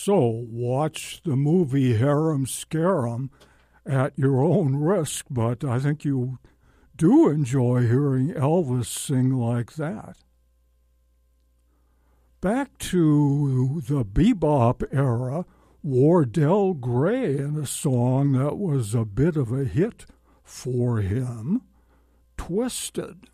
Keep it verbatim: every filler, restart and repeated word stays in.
So watch the movie Harem Scarum at your own risk, but I think you do enjoy hearing Elvis sing like that. Back to the bebop era, Wardell Gray in a song that was a bit of a hit for him, Twisted.